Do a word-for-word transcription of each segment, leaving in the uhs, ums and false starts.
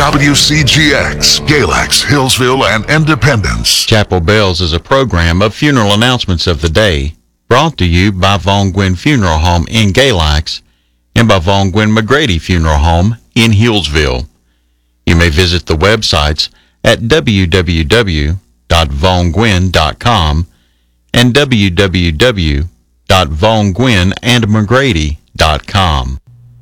W C G X, Galax, Hillsville, and Independence. Chapel Bells is a program of funeral announcements of the day, brought to you by Vaughn Gwynn Funeral Home in Galax and by Vaughn Gwynn McGrady Funeral Home in Hillsville. You may visit the websites at w w w dot vaughn gwynn dot com and w w w dot vaughn gwynn and mcgrady dot com.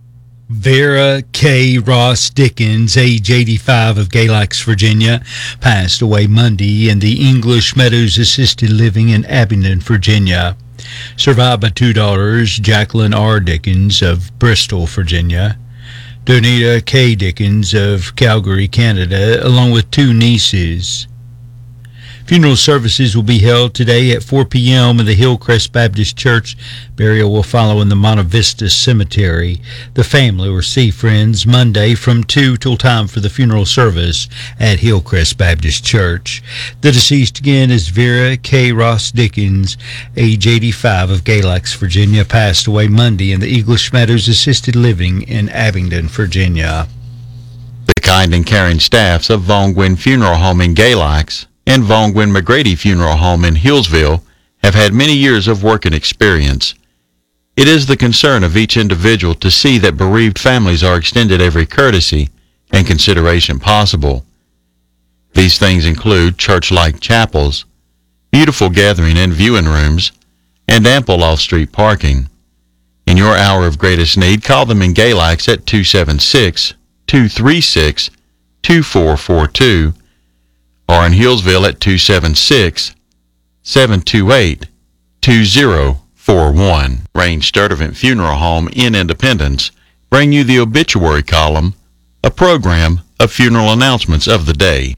Vera K. Ross Dickens, age eighty-five, of Galax, Virginia, passed away Monday in the English Meadows Assisted Living in Abingdon, Virginia. Survived by two daughters, Jacqueline R. Dickens of Bristol, Virginia, Donita K. Dickens of Calgary, Canada, along with two nieces. Funeral services will be held today at four p.m. in the Hillcrest Baptist Church. Burial will follow in the Monte Vista Cemetery. The family will see friends Monday from two till time for the funeral service at Hillcrest Baptist Church. The deceased again is Vera K. Ross Dickens, age eighty-five, of Galax, Virginia, passed away Monday in the English Meadows Assisted Living in Abingdon, Virginia. The kind and caring staffs of Vaughn Gwynn Funeral Home in Galax and Vaughn Gwynn McGrady Funeral Home in Hillsville have had many years of working experience. It is the concern of each individual to see that bereaved families are extended every courtesy and consideration possible. These things include church-like chapels, beautiful gathering and viewing rooms, and ample off-street parking. In your hour of greatest need, call them in Galax at two seven six, two three six, two four four two or in Hillsville at two seven six, seven two eight, two zero four one. Rain Sturdivant Funeral Home in Independence bring you the obituary column, a program of funeral announcements of the day.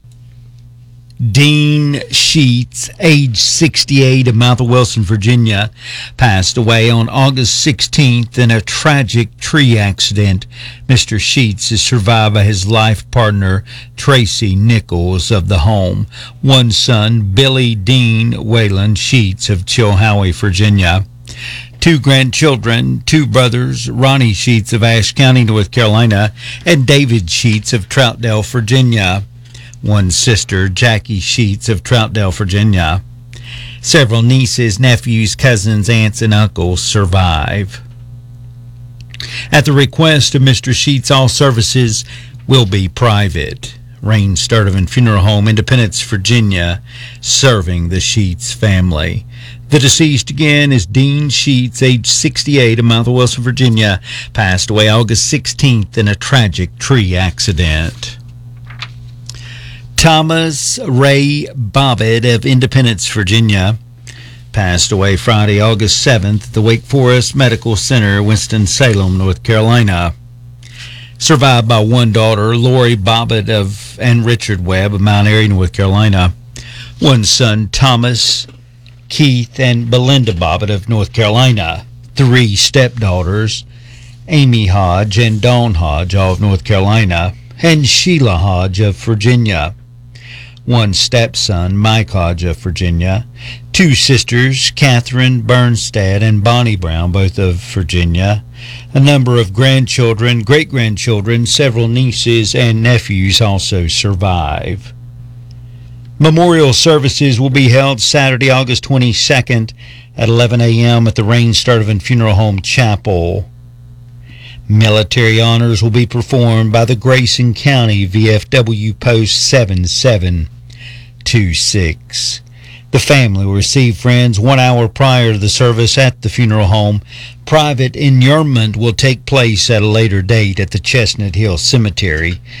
Dean Sheets, age sixty-eight, of Mount Wilson, Virginia, passed away on August sixteenth in a tragic tree accident. Mister Sheets is survived by his life partner, Tracy Nichols, of the home, one son, Billy Dean Wayland Sheets, of Chilhowie, Virginia, two grandchildren, two brothers, Ronnie Sheets of Ashe County, North Carolina, and David Sheets of Troutdale, Virginia, one sister, Jackie Sheets of Troutdale, Virginia. Several nieces, nephews, cousins, aunts, and uncles survive. At the request of Mister Sheets, all services will be private. Rain Sturdivant Funeral Home, Independence, Virginia, serving the Sheets family. The deceased again is Dean Sheets, age sixty-eight, of Mount Wilson, Virginia, passed away August sixteenth in a tragic tree accident. Thomas Ray Bobbitt of Independence, Virginia, passed away Friday, August seventh at the Wake Forest Medical Center, Winston-Salem, North Carolina. Survived by one daughter, Lori Bobbitt of and Richard Webb of Mount Airy, North Carolina. One son, Thomas, Keith, and Belinda Bobbitt of North Carolina. Three stepdaughters, Amy Hodge and Dawn Hodge, all of North Carolina, and Sheila Hodge of Virginia. One stepson, Mike Hodge of Virginia. Two sisters, Catherine Bernstad and Bonnie Brown, both of Virginia. A number of grandchildren, great-grandchildren, several nieces and nephews also survive. Memorial services will be held Saturday, August twenty-second at eleven a.m. at the Rain Sturdivant Funeral Home Chapel. Military honors will be performed by the Grayson County V F W Post seven seven two six. The family will receive friends one hour prior to the service at the funeral home. Private inurement will take place at a later date at the Chestnut Hill Cemetery.